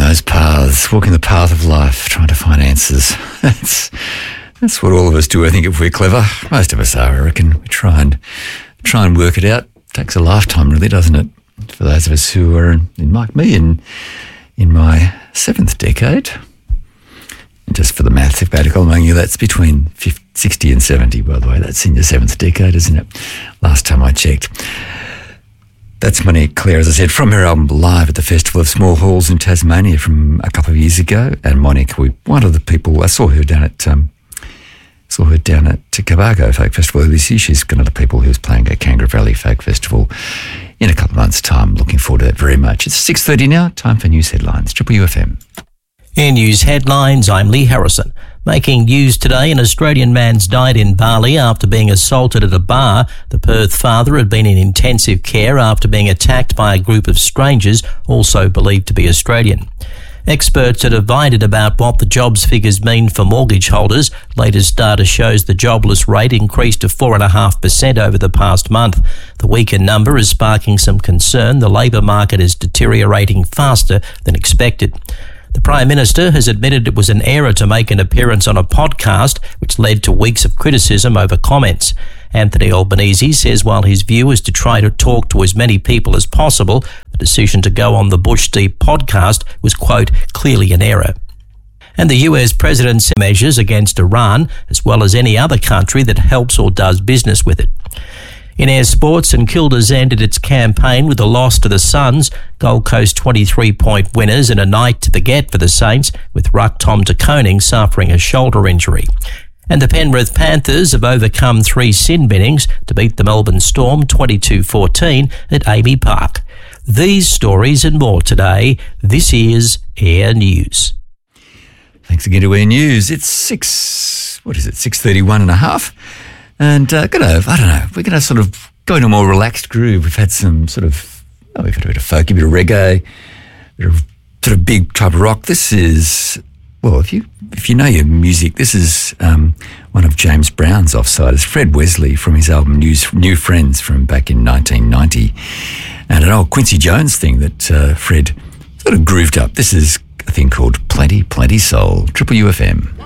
those paths, walking the path of life, trying to find answers. That's what all of us do, I think, if we're clever. Most of us are, I reckon. We try and work it out. It takes a lifetime, really, doesn't it? For those of us who are, like me, in my 7th decade. And just for the mathematical among you, that's between 60 and 70, by the way. That's in your 7th decade, isn't it? Last time I checked. That's Monique Claire, as I said, from her album Live at the Festival of Small Halls in Tasmania from a couple of years ago. And Monique, one of the people, I saw her down at Cobargo Folk Festival this year. She's one of the people who's playing at Kangaroo Valley Folk Festival in a couple of months' time. Looking forward to that very much. It's 6:30 now. Time for news headlines. Triple UFM. In news headlines, I'm Lee Harrison. Making news today, an Australian man's died in Bali after being assaulted at a bar. The Perth father had been in intensive care after being attacked by a group of strangers, also believed to be Australian. Experts are divided about what the jobs figures mean for mortgage holders. Latest data shows the jobless rate increased to 4.5% over the past month. The weaker number is sparking some concern. The labour market is deteriorating faster than expected. The Prime Minister has admitted it was an error to make an appearance on a podcast, which led to weeks of criticism over comments. Anthony Albanese says while his view is to try to talk to as many people as possible, the decision to go on the Bush Deep podcast was, quote, clearly an error. And the US President's measures against Iran, as well as any other country that helps or does business with it. In air sports, St Kilda's ended its campaign with a loss to the Suns. Gold Coast 23-point winners and a night to forget for the Saints, with ruck Tom de Koning suffering a shoulder injury. And the Penrith Panthers have overcome 3 sin binnings to beat the Melbourne Storm 22-14 at Amy Park. These stories and more today. This is Air News. Thanks again to Air News. It's 6:31 and a half. And we're going to sort of go into a more relaxed groove. We've had some we've had a bit of folky, a bit of reggae, a bit of sort of big type of rock. This is, well, if you know your music, this is one of James Brown's offsiders, Fred Wesley, from his album New Friends from back in 1990. And an old Quincy Jones thing that Fred sort of grooved up. This is a thing called Plenty, Plenty Soul. Triple UFM.